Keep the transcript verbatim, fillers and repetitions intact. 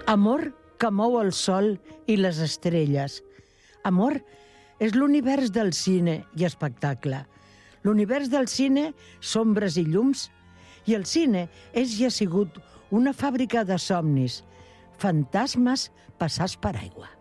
Amor que mou el sol i les estrelles. Amor és l'univers del cine i espectacle. L'univers del cine, sombres i llums, i el cine és i ha sigut una fàbrica de somnis, fantasmes passats per aigua.